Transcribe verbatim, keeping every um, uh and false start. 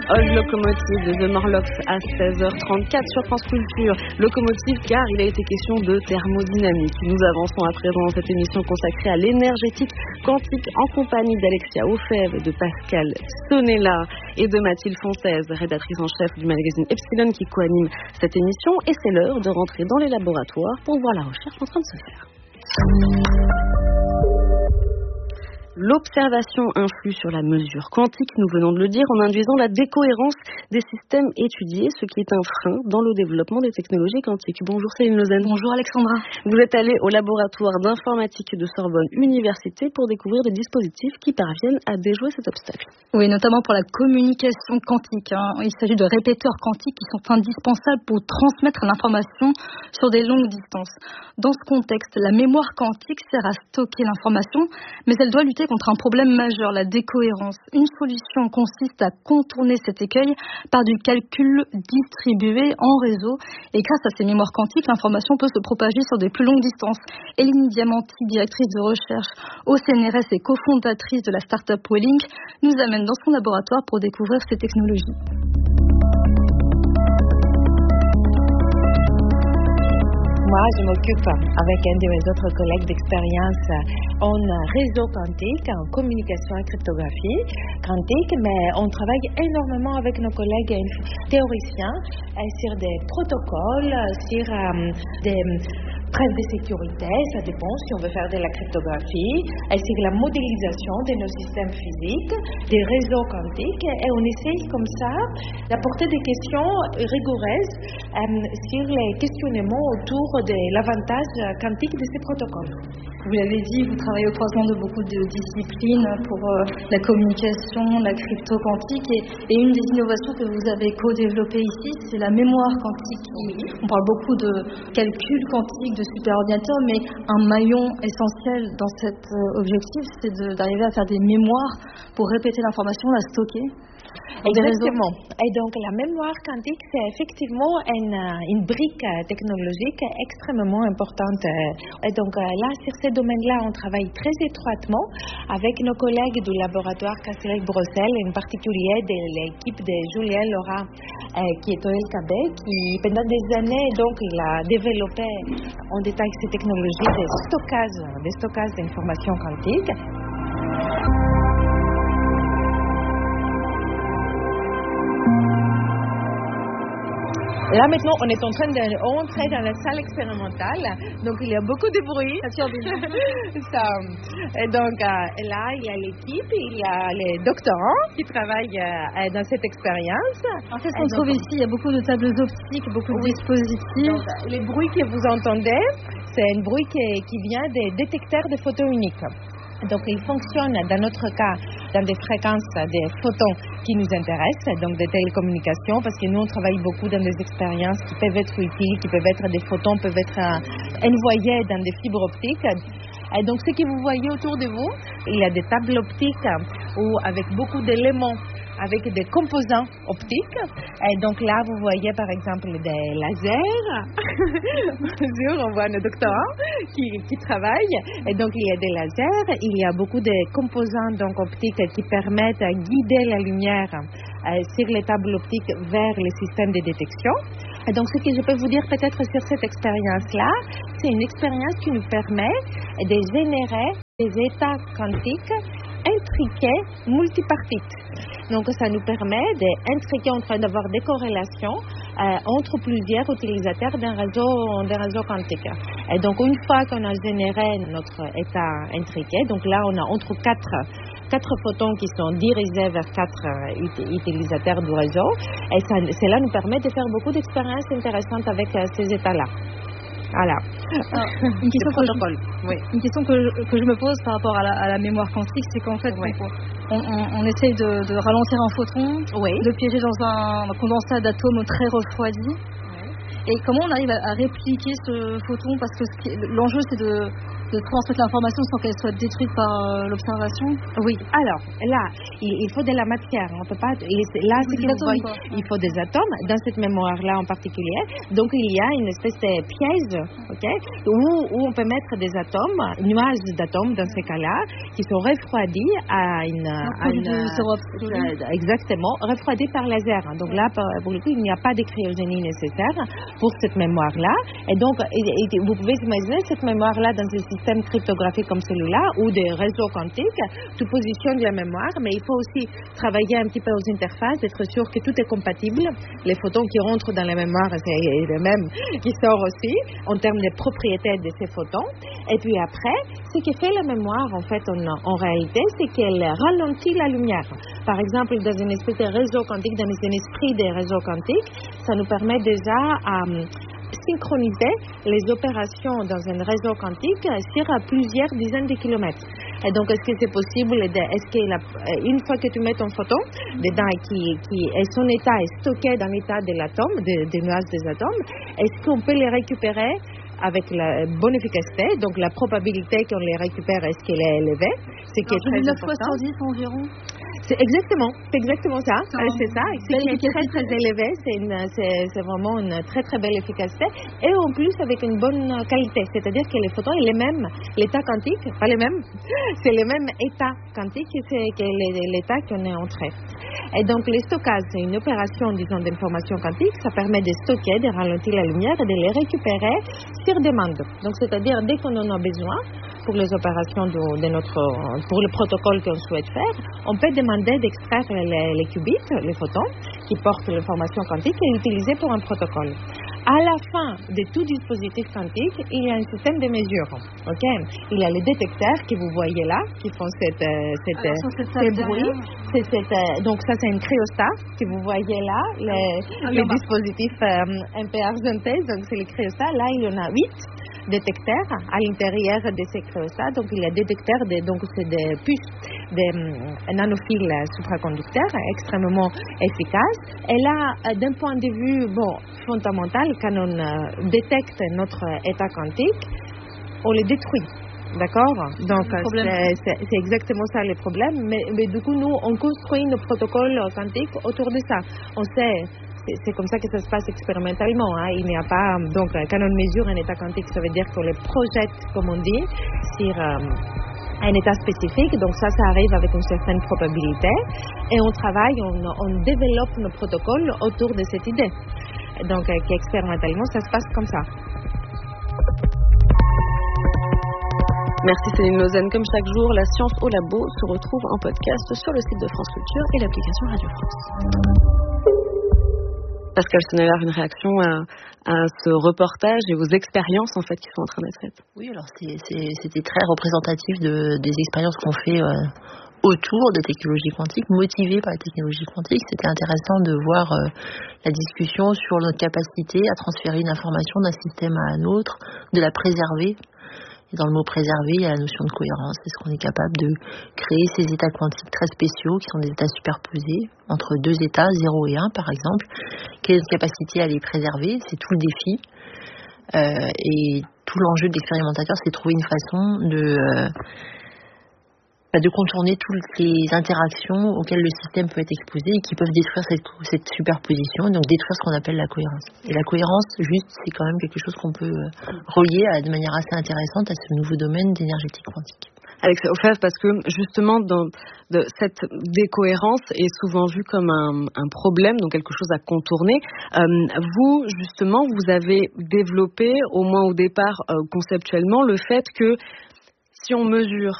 Old Locomotive de The Morlocks à seize heures trente-quatre sur France Culture. Locomotive car il a été question de thermodynamique. Nous avançons à présent dans cette émission consacrée à l'énergétique quantique en compagnie d'Alexia Aufèvre, de Pascal Sonella et de Mathilde Fontaise, rédactrice en chef du magazine Epsilon qui coanime cette émission. Et c'est l'heure de rentrer dans les laboratoires pour voir la recherche en train de se faire. L'observation influe sur la mesure quantique, nous venons de le dire, en induisant la décohérence des systèmes étudiés, ce qui est un frein dans le développement des technologies quantiques. Bonjour Céline Lausanne. Bonjour Alexandra. Vous êtes allée au laboratoire d'informatique de Sorbonne Université pour découvrir des dispositifs qui parviennent à déjouer cet obstacle. Oui, notamment pour la communication quantique. Hein. Il s'agit de répéteurs quantiques qui sont indispensables pour transmettre l'information sur des longues distances. Dans ce contexte, la mémoire quantique sert à stocker l'information, mais elle doit lutter contre un problème majeur, la décohérence. Une solution consiste à contourner cet écueil par du calcul distribué en réseau. Et grâce à ces mémoires quantiques, l'information peut se propager sur des plus longues distances. Eline Diamanti, directrice de recherche au C N R S et cofondatrice de la start-up Wellink, nous amène dans son laboratoire pour découvrir ces technologies. Moi, je m'occupe avec un de mes autres collègues d'expérience en réseau quantique, en communication et cryptographie quantique, mais on travaille énormément avec nos collègues théoriciens sur des protocoles, sur euh, des preuves de sécurité, ça dépend si on veut faire de la cryptographie, et sur la modélisation de nos systèmes physiques, des réseaux quantiques, et on essaye comme ça d'apporter des questions rigoureuses euh, sur les questionnements autour de l'avantage quantique de ces protocoles. Vous l'avez dit, vous travaillez au croisement de beaucoup de disciplines pour euh, la communication, la crypto quantique, et, et une des innovations que vous avez co-développées ici, c'est la mémoire quantique. On parle beaucoup de calcul quantique, de superordinateur, mais un maillon essentiel dans cet euh, objectif, c'est de, d'arriver à faire des mémoires pour répéter l'information, la stocker. Exactement. Et donc la mémoire quantique, c'est effectivement une, une brique technologique extrêmement importante. Et donc là, sur ce domaine-là, on travaille très étroitement avec nos collègues du laboratoire Castelec-Bruxelles, en particulier de l'équipe de Julien Laura, euh, qui est au L K B, qui pendant des années, donc, il a développé en détail ces technologies de stockage, de stockage d'informations quantiques. Là, maintenant, on est en train d'entrer dans la salle expérimentale. Donc, il y a beaucoup de bruit. Ça, et donc, euh, là, il y a l'équipe, il y a les doctorants qui travaillent euh, dans cette expérience. En fait, ce qu'on trouve ici, il y a beaucoup de tables optiques, beaucoup de oui. dispositifs. Donc, les bruits que vous entendez, c'est un bruit qui, qui vient des détecteurs de photons uniques. Donc, il fonctionne, dans notre cas, dans des fréquences des photons qui nous intéressent, donc des télécommunications, parce que nous, on travaille beaucoup dans des expériences qui peuvent être utiles, qui peuvent être des photons, peuvent être euh, envoyés dans des fibres optiques. Et donc, ce que vous voyez autour de vous, il y a des tables optiques où, avec beaucoup d'éléments, avec des composants optiques. Et donc là, vous voyez par exemple des lasers. Bonjour, on voit nos doctorants qui, qui travaillent. Et donc, il y a des lasers, il y a beaucoup de composants donc, optiques qui permettent de guider la lumière euh, sur les tables optiques vers les systèmes de détection. Et donc, ce que je peux vous dire peut-être sur cette expérience-là, c'est une expérience qui nous permet de générer des états quantiques intriqués multipartites. Donc, ça nous permet d'intriquer, en train d'avoir des corrélations euh, entre plusieurs utilisateurs d'un réseau, d'un réseau quantique. Et donc, une fois qu'on a généré notre état intriqué, donc là, on a entre quatre, quatre photons qui sont dirigés vers quatre euh, ut- utilisateurs du réseau. Et ça, cela nous permet de faire beaucoup d'expériences intéressantes avec euh, ces états-là. Voilà. Alors, une, question que je, oui. une question que je, que je me pose par rapport à la, à la mémoire quantique, c'est qu'en fait, oui. on, on, on essaye de, de ralentir un photon, oui. de piéger dans un condensat d'atomes très refroidi. Oui. Et comment on arrive à, à répliquer ce photon? Parce que ce qui, l'enjeu, c'est de, de transmettre l'information sans qu'elle soit détruite par euh, l'observation. Oui, alors là, il, il faut de la matière. On peut pas. Là, c'est qu'il faut, il faut des atomes dans cette mémoire-là en particulier. Donc, il y a une espèce de pièce, ok, où, où on peut mettre des atomes, nuages d'atomes dans ces cas-là, qui sont refroidis à une, à une euh, exactement refroidis par laser. Donc là, pour le coup, il n'y a pas de cryogénie nécessaire pour cette mémoire-là. Et donc, et, et, vous pouvez imaginer cette mémoire-là dans un système cryptographique comme celui-là ou des réseaux quantiques. Tu positionnes la mémoire, mais il faut aussi travailler un petit peu aux interfaces, être sûr que tout est compatible. Les photons qui rentrent dans la mémoire, c'est les mêmes qui sortent aussi, en termes de propriétés de ces photons. Et puis après, ce que fait la mémoire, en fait, en, en réalité, c'est qu'elle ralentit la lumière. Par exemple, dans une espèce de réseau quantique, dans un esprit des réseaux quantiques, ça nous permet déjà à synchroniser les opérations dans un réseau quantique sur plusieurs dizaines de kilomètres. Et donc, est-ce que c'est possible, est-ce que la, une fois que tu mets ton photon dedans qui, qui, et son état est stocké dans l'état de l'atome, des de nuages des atomes, est-ce qu'on peut les récupérer avec la bonne efficacité, donc la probabilité qu'on les récupère, est-ce qu'elle est élevée, ce qui est très important. neuf fois sur dix environ. C'est exactement, c'est exactement ça, c'est, c'est ça, c'est très très élevé, c'est, une, c'est, c'est vraiment une très très belle efficacité et en plus avec une bonne qualité, c'est-à-dire que les photons, les mêmes, l'état quantique, pas les mêmes, c'est le même état quantique que, c'est, que l'état qu'on est entré. Et donc le stockage, c'est une opération, disons, d'information quantique, ça permet de stocker, de ralentir la lumière et de les récupérer sur demande. Donc c'est-à-dire dès qu'on en a besoin, pour les opérations de, de notre, pour le protocole qu'on souhaite faire, on peut demander d'extraire les, les qubits, les photons, qui portent l'information quantique et l'utiliser pour un protocole. À la fin de tout dispositif quantique, il y a un système de mesure. Okay? Il y a les détecteurs que vous voyez là, qui font cette, cette, Alors, ça, ces bruits. C'est cette, donc ça, c'est un cryostat que vous voyez là, les, ah, les dispositifs euh, un peu argentés. Donc c'est le cryostat. Là, il y en a huit détecteurs à l'intérieur de ces cryostats. Donc il y a des détecteurs, de, donc c'est des puces, des um, nanophiles supraconducteurs extrêmement efficaces. Et là, d'un point de vue bon, fondamental, quand on euh, détecte notre état quantique, on le détruit. D'accord? Donc, c'est, c'est, c'est exactement ça le problème. Mais, mais du coup, nous, on construit nos protocoles quantiques autour de ça. On sait, c'est, c'est comme ça que ça se passe expérimentalement. Hein. Il n'y a pas. Donc, quand on mesure un état quantique, ça veut dire qu'on le projette, comme on dit, sur euh, un état spécifique. Donc, ça, ça arrive avec une certaine probabilité. Et on travaille, on, on développe nos protocoles autour de cette idée. Donc, euh, expérimentalement, ça se passe comme ça. Merci Céline Lausanne. Comme chaque jour, la science au labo se retrouve en podcast sur le site de France Culture et l'application Radio France. Pascal Sonnevert, une réaction à, à ce reportage et aux expériences en fait qui sont en train d'être faites. Oui, alors c'est, c'est, c'était très représentatif de, des expériences qu'on fait euh, autour des technologies quantiques, motivées par les technologies quantiques. C'était intéressant de voir euh, la discussion sur notre capacité à transférer une information d'un système à un autre, de la préserver. Et dans le mot préserver, il y a la notion de cohérence. Est-ce qu'on est capable de créer ces états quantiques très spéciaux, qui sont des états superposés, entre deux états, zéro et un par exemple. Quelle est notre capacité à les préserver? C'est tout le défi. Euh, et tout l'enjeu de l'expérimentateur, c'est de trouver une façon de, euh, de contourner toutes les interactions auxquelles le système peut être exposé et qui peuvent détruire cette, cette superposition, donc détruire ce qu'on appelle la cohérence. Et la cohérence, juste, c'est quand même quelque chose qu'on peut relier à, de manière assez intéressante à ce nouveau domaine d'énergétique quantique. Alex Ofev, parce que justement, dans, de, cette décohérence est souvent vue comme un, un problème, donc quelque chose à contourner. Euh, vous, justement, vous avez développé, au moins au départ, euh, conceptuellement, le fait que si on mesure